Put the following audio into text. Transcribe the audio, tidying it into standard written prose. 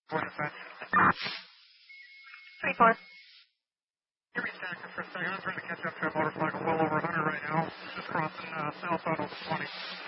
What is that? 3-4. Give me a second for a second. I'm trying to catch up to a motorcycle well over 100 right now. Just crossing south out of 20.